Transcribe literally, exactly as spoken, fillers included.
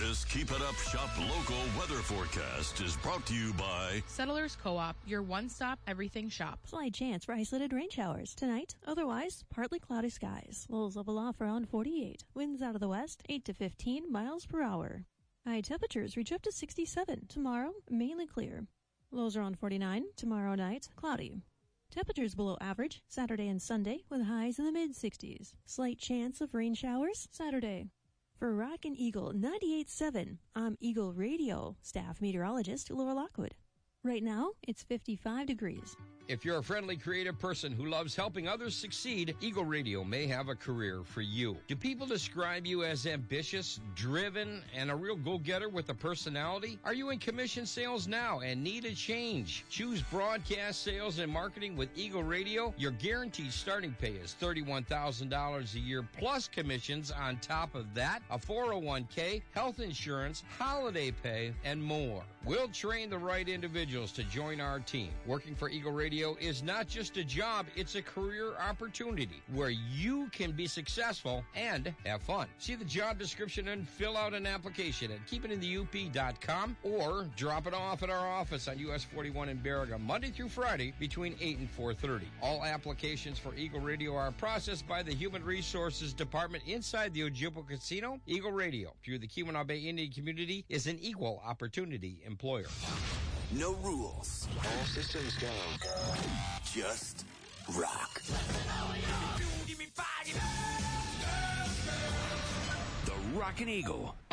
This Keep It Up Shop local weather forecast is brought to you by Settlers Co-op, your one-stop everything shop. Slight chance for isolated rain showers tonight. Otherwise, partly cloudy skies. Lows level off around forty-eight. Winds out of the west, eight to fifteen miles per hour. High temperatures reach up to sixty-seven. Tomorrow, mainly clear. Lows around forty-nine. Tomorrow night, cloudy. Temperatures below average Saturday and Sunday with highs in the mid-sixties. Slight chance of rain showers Saturday. For Rockin' Eagle ninety-eight point seven, I'm Eagle Radio staff meteorologist Laura Lockwood. Right now, it's fifty-five degrees. If you're a friendly, creative person who loves helping others succeed, Eagle Radio may have a career for you. Do people describe you as ambitious, driven, and a real go-getter with a personality? Are you in commission sales now and need a change? Choose broadcast sales and marketing with Eagle Radio. Your guaranteed starting pay is thirty-one thousand dollars a year plus commissions on top of that, a four oh one k, health insurance, holiday pay, and more. We'll train the right individuals to join our team. Working for Eagle Radio is not just a job, it's a career opportunity where you can be successful and have fun. See the job description and fill out an application at keep it in the u p dot com or drop it off at our office on U S forty-one in Baraga, Monday through Friday between eight and four thirty. All applications for Eagle Radio are processed by the Human Resources Department inside the Ojibwa Casino. Eagle Radio, through the Keweenaw Bay Indian community, is an equal opportunity employer. No rules. All systems go. Just rock. The Rockin' Eagle